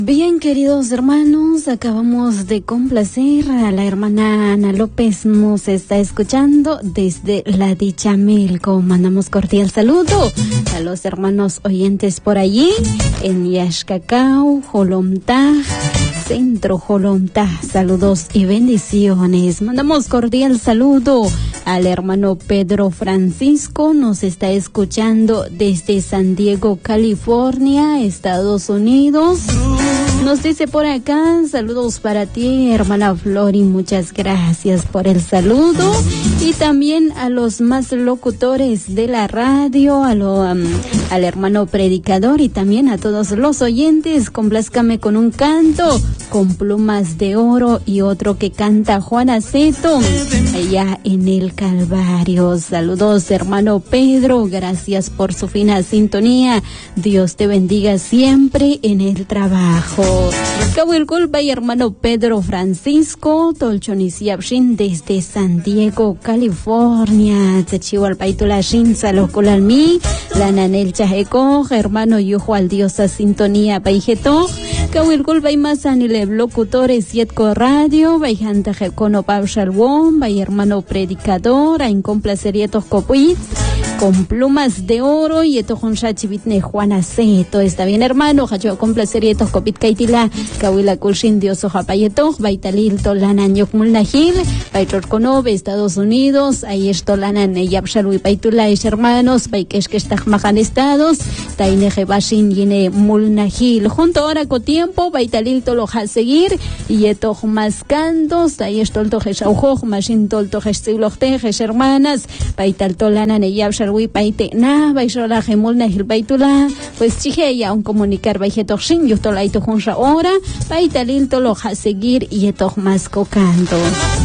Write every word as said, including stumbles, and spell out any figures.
Bien, queridos hermanos, acabamos de complacer a la hermana Ana López, nos está escuchando desde la Dichamilco. Mandamos cordial saludo a los hermanos oyentes por allí, en Yaxcacao, Jolomtaj, Centro Jolomtaj. Saludos y bendiciones. Mandamos cordial saludo al hermano Pedro Francisco, nos está escuchando desde San Diego, California, Estados Unidos. Nos dice por acá, saludos para ti, hermana Flori, muchas gracias por el saludo. Y también a los más locutores de la radio, a lo, um, al hermano predicador y también a todos los oyentes. Complázcame con un canto, con plumas de oro, y otro que canta Juan Aceto, allá en el Calvario. Saludos, hermano Pedro, gracias por su fina sintonía. Dios te bendiga siempre en el trabajo. Kawilkulpa y hermano Pedro Francisco, Tolchonisiapshin desde San Diego, California. Tzachihualpaitulashin, Saloculalmi, la Nanel Chajeco, hermano Yujual Diosa Sintonía Paijeto. Kawilkulpa y más anile locutores Yetco Radio, Baijanta Jecono Pabshalwon, Bay hermano predicador, a incomplacerietos copuit, con plumas de oro, y esto con Shachivitne Juan Aceto. Está bien, hermano, Hacho complacerietos copit kaitila, Kawila Kulshin Dioso Japayeto, Baitalil Tolana Nyokmulnahil, Baitorkonobe, Estados Unidos, ahí es Tolana Neyapshalwi Paitula, es hermanos, Baikeshkestajmajan Estados, Taineje Bashin Yine Mulnahil. Junto ahora con tiempo, Baitalil Tolo seguir, y esto más cantos, ahí es Tolto Jeshaujo, Mashin Tolto Jestilochte, hermanas, Baital Tolana Neyapshal Paite na baishola gemulna hilbaitula, pues chije ya un comunicar baijetoxin yo tolaito junra ahora, baitalil tolo a seguir y eto más cocando.